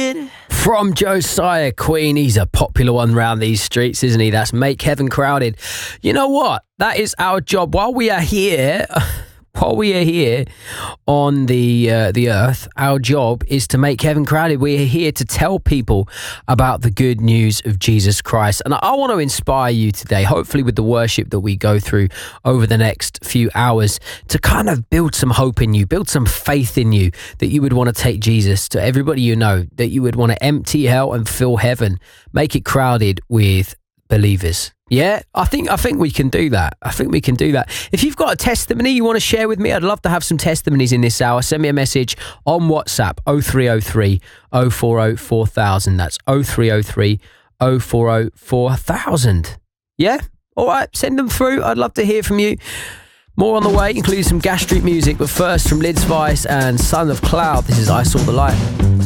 Crowded. From Josiah Queen. He's a popular one around these streets, isn't he? That's Make Heaven Crowded. You know what? That is our job. While we are here on the earth, our job is to make heaven crowded. We are here to tell people about the good news of Jesus Christ. And I want to inspire you today, hopefully with the worship that we go through over the next few hours, to kind of build some hope in you, build some faith in you, that you would want to take Jesus to everybody you know, that you would want to empty hell and fill heaven, make it crowded with believers. Yeah, I think we can do that. I think we can do that. If you've got a testimony you want to share with me, I'd love to have some testimonies in this hour. Send me a message on WhatsApp, 0303 040 4000. That's 0303 040 4000. Yeah? All right, send them through. I'd love to hear from you. More on the way, including some Gas Street music. But first, from Lids Vice and Son of Cloud, this is I Saw the Light.